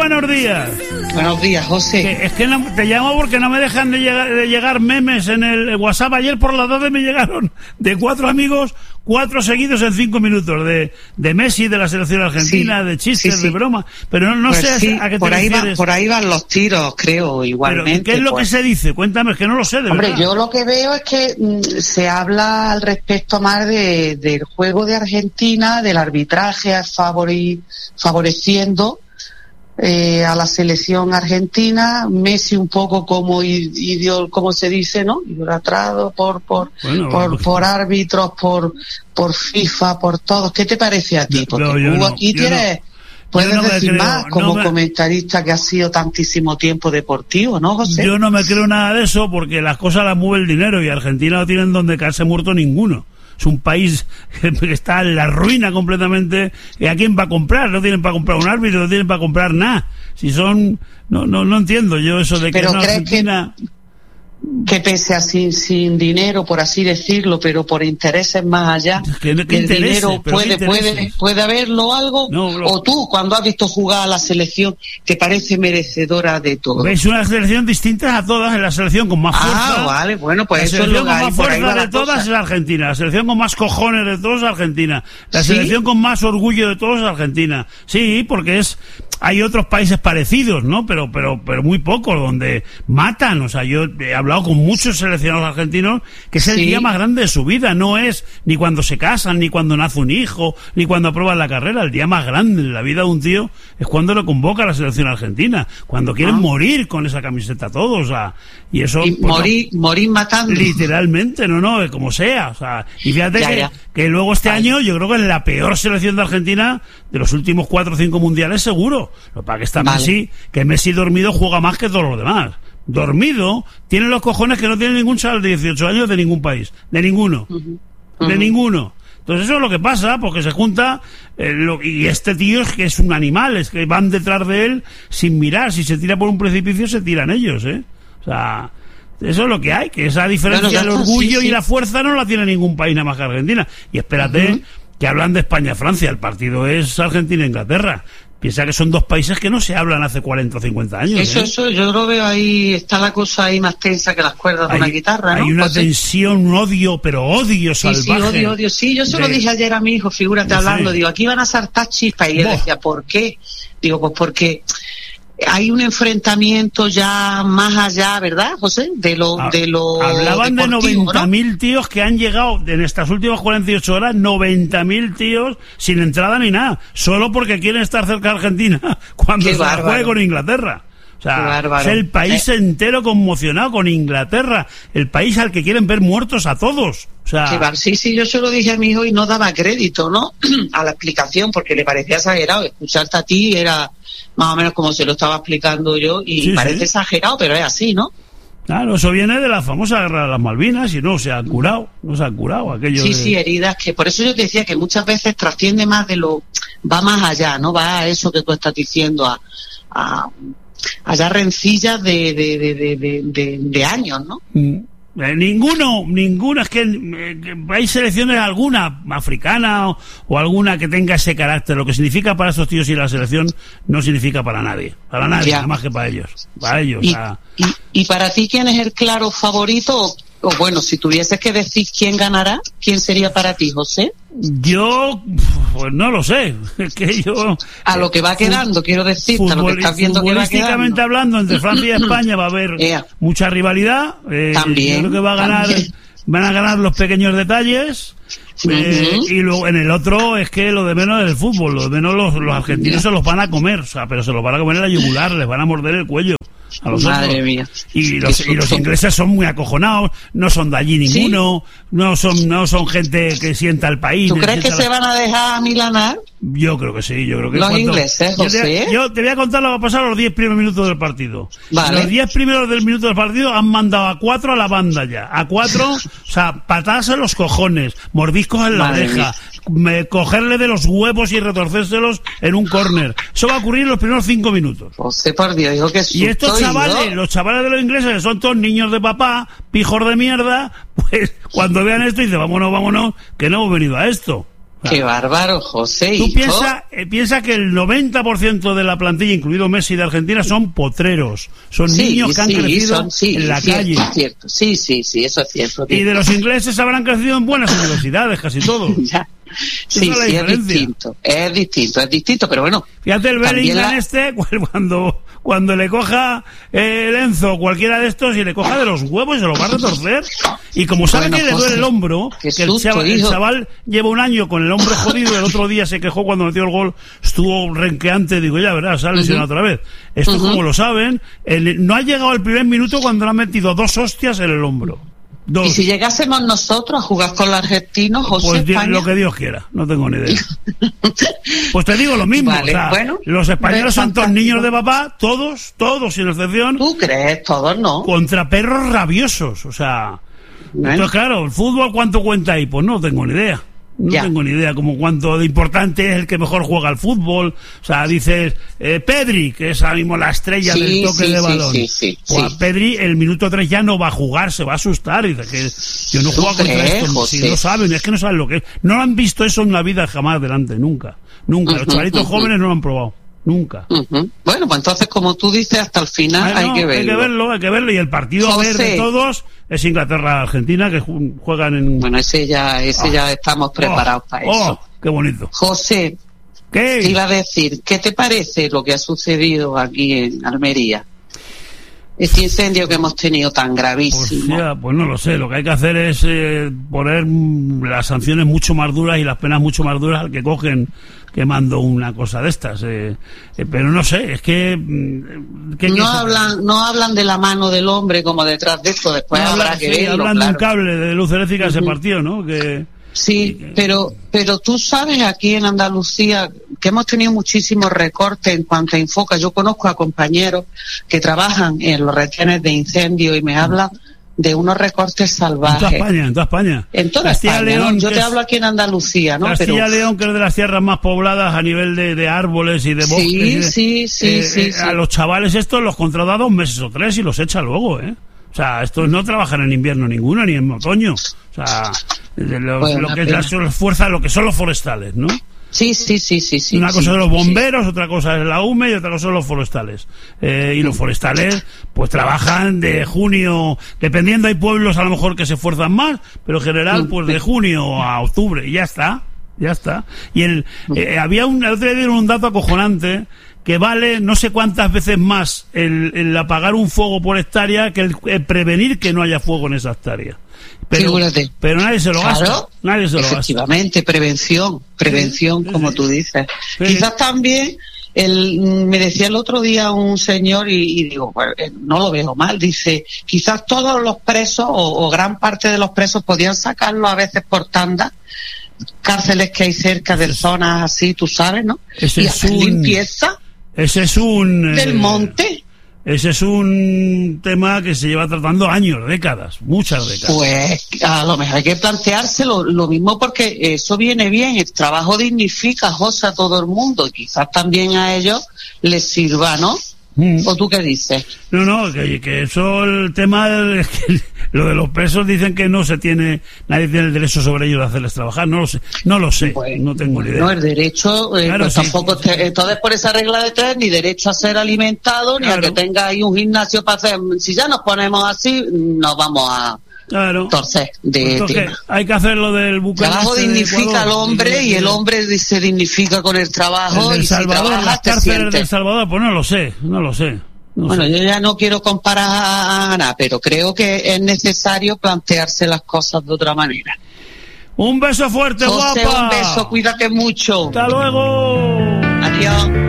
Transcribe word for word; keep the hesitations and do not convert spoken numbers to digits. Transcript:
buenos días. Buenos días, José. Que, es que no, te llamo porque no me dejan de llegar, de llegar memes en el WhatsApp. Ayer por las doce me llegaron de cuatro amigos, cuatro seguidos en cinco minutos, de, de Messi, de la selección argentina, sí, de chistes, sí, sí. de broma. Pero no, no pues sé sí, a, a qué por te ahí refieres. Va, por ahí van los tiros, creo, igualmente. Pero, ¿qué es lo pues... que se dice? Cuéntame, es que no lo sé, de Hombre, verdad. yo lo que veo es que mmm, se habla al respecto más de, del juego de Argentina, del arbitraje favori, favoreciendo eh, a la selección argentina, Messi un poco como idiol, como se dice, ¿no? Idolatrado por por bueno, por, pues, por árbitros, por por FIFA, por todos. ¿Qué te parece a ti? Porque no, tú no, aquí tienes... No. Puedes no decir creo, más como no me... comentarista que ha sido tantísimo tiempo deportivo, ¿no, José? Yo no me creo nada de eso porque las cosas las mueve el dinero y Argentina no tienen donde caerse muerto ninguno. Es un país que está en la ruina completamente. ¿Y a quién va a comprar? No tienen para comprar un árbitro, no tienen para comprar nada. Si son... No no no entiendo yo eso de que Pero no, ¿crees Argentina... que... que pese a sin, sin dinero, por así decirlo, pero por intereses más allá, ¿Qué, qué el interese, dinero puede, puede, puede haberlo algo, no, lo... o tú, cuando has visto jugar a la selección, te parece merecedora de todo? Es una selección distinta a todas, es la selección con más fuerza. Ah, vale, bueno, pues la eso es lo que hay. La selección con más fuerza de todas cosa. es Argentina, la selección con más cojones de todos es Argentina, la ¿Sí? selección con más orgullo de todos es Argentina. Sí, porque es... Hay otros países parecidos, ¿no? Pero, pero, pero muy pocos, donde matan. O sea, yo he hablado con muchos seleccionados argentinos que es el sí. día más grande de su vida. No es ni cuando se casan, ni cuando nace un hijo, ni cuando aprueban la carrera. El día más grande en la vida de un tío es cuando lo convoca a la selección argentina. Cuando quieren ah. morir con esa camiseta todos. O sea, y eso... Y pues, morir, no, morir matando. Literalmente, no, no, como sea. O sea, y fíjate ya, que, ya. que luego este Ay. año yo creo que es la peor selección de Argentina de los últimos cuatro o cinco mundiales seguro. Lo para que está vale. Messi, que Messi dormido juega más que todos los demás. Dormido, tiene los cojones que no tiene ningún chaval de dieciocho años de ningún país. De ninguno. Uh-huh. Uh-huh. De ninguno. Entonces eso es lo que pasa, porque se junta, eh, lo, y este tío es que es un animal, es que van detrás de él sin mirar. Si se tira por un precipicio, se tiran ellos, ¿eh? O sea... Eso es lo que hay, que esa diferencia bueno, del orgullo sí, sí. y la fuerza no la tiene ningún país nada más que Argentina. Y espérate, uh-huh. que hablan de España-Francia, el partido es Argentina-Inglaterra. Piensa que son dos países que no se hablan hace cuarenta o cincuenta años. Eso, ¿eh? eso, yo lo veo ahí, está la cosa ahí más tensa que las cuerdas hay, de una guitarra, ¿no? Hay una pues tensión, un odio, pero odio sí, salvaje. Sí, odio, odio, sí, yo se de... lo dije ayer a mi hijo, figúrate no hablando, sé. digo, aquí van a saltar chispas, y le decía, ¿por qué? Digo, pues porque... hay un enfrentamiento ya más allá, ¿verdad, José? De lo, ah, de lo hablaban de noventa mil ¿no? tíos que han llegado en estas últimas cuarenta y ocho horas, noventa mil tíos sin entrada ni nada, solo porque quieren estar cerca de Argentina cuando Qué se bárbaro. la juegue con Inglaterra. O sea, es el país eh. entero conmocionado con Inglaterra, el país al que quieren ver muertos a todos. O sea, Qué sí, sí, yo se lo dije a mi hijo y no daba crédito, ¿no? a la explicación, porque le parecía exagerado. Escucharte a ti era más o menos como se lo estaba explicando yo y sí, parece sí. exagerado, pero es así, ¿no? Claro, eso viene de la famosa guerra de las Malvinas y no se ha curado, no se ha curado aquello. Sí, de... sí, heridas que por eso yo te decía que muchas veces trasciende más de lo, va más allá, ¿no? Va a eso que tú estás diciendo, a, a allá rencillas de, de, de, de, de, de, de años, ¿no? Mm. Eh, ninguno, ninguno, es que, eh, que hay selecciones, alguna africana o, o alguna que tenga ese carácter. Lo que significa para estos tíos ir a la selección no significa para nadie, para nadie, nada más que para ellos, para ellos. ¿Y, o sea... y, y para ti quién es el claro favorito? O, o bueno, si tuvieses que decir quién ganará, ¿quién sería para ti, José? Yo, pues no lo sé, es que yo... A lo que va quedando, quiero decirte, futbol, a lo que estás viendo que va quedando. Futbolísticamente hablando, entre Francia y España va a haber yeah. mucha rivalidad. Eh, también. Yo creo que va a ganar, también. van a ganar los pequeños detalles. Uh-huh. Eh, y luego en el otro es que lo de menos es el fútbol, lo de menos los, los argentinos yeah. se los van a comer, o sea, pero se los van a comer en la yugular, les van a morder el cuello. A los Madre otros. mía. Y los, y los ingleses son muy acojonados, no son de allí ninguno, ¿sí? no son no son gente que sienta el país. ¿Tú crees que la... se van a dejar amilanar? Yo creo que sí, yo creo que los cuando... ingleses, José. Yo te, yo te voy a contar lo que va a pasar los diez primeros minutos del partido. Vale. Los diez primeros del minuto del partido han mandado a cuatro a la banda ya. A cuatro, o sea, patadas en los cojones, mordiscos en la Madre oreja, me, cogerle de los huevos y retorcérselos en un córner. Eso va a ocurrir en los primeros cinco minutos. José, por Dios, dijo que y estos chavales, los chavales de los ingleses, que son todos niños de papá, pijos de mierda, pues cuando vean esto dicen, vámonos, vámonos, que no hemos venido a esto. Qué bárbaro, José. Tú piensas eh, piensa que el noventa por ciento de la plantilla, incluido Messi de Argentina, son potreros. Son sí, niños que han sí, crecido son, sí, en la cierto, calle. Cierto. Sí, sí, sí, eso es cierto. Y de los ingleses habrán crecido en buenas universidades, casi todos. Ya. Sí, es sí, es distinto. Es distinto, es distinto, pero bueno. Fíjate el Bellingham la... este, cuando, cuando le coja el Enzo, cualquiera de estos, y le coja de los huevos y se lo va a retorcer. Y como sabe bueno, que le duele el hombro, que el, susto, chaval, el chaval lleva un año con el hombro jodido, el otro día se quejó cuando metió el gol, estuvo renqueante, digo, ya verás, se ha lesionado uh-huh. otra vez. Esto, uh-huh. como lo saben, el, no ha llegado al primer minuto cuando le han metido dos hostias en el hombro. Dos. Y si llegásemos nosotros a jugar con los argentinos, José, pues España... lo que Dios quiera, no tengo ni idea. Pues te digo lo mismo, vale, o sea, bueno, los españoles son todos niños de papá, todos, todos sin excepción. ¿Tú crees? Todos no. Contra perros rabiosos, o sea... Bueno. Entonces, claro, ¿el fútbol cuánto cuenta ahí? Pues no tengo ni idea. No ya. tengo ni idea como cuánto de importante es el que mejor juega al fútbol. O sea, dices, eh, Pedri, que es ahora mismo la estrella sí, del toque sí, de sí, balón. Sí, sí, pues sí. a Pedri, el minuto tres ya no va a jugar, se va a asustar. Y dice que yo no juego contra esto. Si no saben, es que no saben lo que es. No lo han visto eso en la vida jamás delante, nunca. Nunca. Uh-huh, Los chavalitos uh-huh. jóvenes no lo han probado. Nunca. Uh-huh. Bueno, pues entonces, como tú dices, hasta el final bueno, hay que verlo. Hay que verlo, hay que verlo. Y el partido José. a ver de todos es Inglaterra-Argentina, que juegan en... Bueno, ese ya ese oh. ya estamos preparados oh. para eso. Oh, qué bonito. José, ¿qué te iba a decir? ¿Qué te parece lo que ha sucedido aquí en Almería? Este incendio que hemos tenido tan gravísimo. Pues, ya, pues no lo sé, lo que hay que hacer es eh, poner las sanciones mucho más duras y las penas mucho más duras al que cogen quemando una cosa de estas. Eh, eh, pero no sé, es que... ¿qué, no, hablan, no hablan de la mano del hombre como detrás de esto, después no, habrá hablan, que sí, verlo. Hablan claro. de un cable de luz eléctrica uh-huh. ese partido, ¿no? Que... Sí, pero pero tú sabes aquí en Andalucía que hemos tenido muchísimos recortes en cuanto a Infoca. Yo conozco a compañeros que trabajan en los retenes de incendio y me hablan de unos recortes salvajes. En toda España, en toda España. En toda Castilla España, León, ¿no? Yo te hablo aquí en Andalucía, ¿no? Castilla pero... León, que es de las tierras más pobladas a nivel de, de árboles y de bosques. Sí, y de, sí, sí, eh, sí, eh, sí. A los chavales estos los contrata dos meses o tres y los echa luego, ¿eh? O sea, estos no trabajan en invierno ninguno, ni en otoño. O sea, lo, bueno, lo que es la fuerza, lo que son los forestales, ¿no? Sí, sí, sí, sí, sí. Una cosa sí, son los bomberos, sí. otra cosa es la U M E y otra cosa son los forestales. Eh, y los forestales, pues trabajan de junio, dependiendo, hay pueblos a lo mejor que se esfuerzan más, pero en general, pues de junio a octubre, y ya está, ya está. Y el, eh, había un, el otro día dieron un dato acojonante, que vale no sé cuántas veces más el, el apagar un fuego por hectárea que el, el prevenir que no haya fuego en esa hectárea. Pero, pero nadie se lo gasta. Claro, nadie se lo efectivamente, gasta. prevención, prevención, sí, como sí. tú dices. Sí. Quizás también, el, me decía el otro día un señor, y, y digo, pues, no lo veo mal, dice, quizás todos los presos, o, o gran parte de los presos, podían sacarlo a veces por tanda, cárceles que hay cerca de zonas así, tú sabes, ¿no? Ese y es hacer un... limpieza. Ese es un... Del eh, monte. Ese es un tema que se lleva tratando años, décadas, muchas décadas. Pues a lo mejor hay que planteárselo lo mismo, porque eso viene bien, el trabajo dignifica, José, a todo el mundo, y quizás también a ellos les sirva, ¿no? Mm. ¿O tú qué dices? No, no, que, que eso, el tema es que lo de los presos dicen que no se tiene, nadie tiene el derecho sobre ellos de hacerles trabajar, no lo sé, no lo sé, pues, no tengo ni idea. No, el derecho, eh, claro, pues sí, tampoco, sí, sí. Te, entonces por esa regla de tres, ni derecho a ser alimentado, claro. ni a que tenga ahí un gimnasio para hacer, si ya nos ponemos así, nos vamos a... Claro. Entonces, de Entonces, hay que hacer lo del buque. El trabajo dignifica al hombre y el hombre se dignifica con el trabajo. El y Salvador, si trabajas, las cárceles del Salvador, pues no lo sé, no lo sé. No bueno, sé. yo ya no quiero comparar a Ana, pero creo que es necesario plantearse las cosas de otra manera. Un beso fuerte, José, guapa. Un beso, cuídate mucho. Hasta luego. Adiós.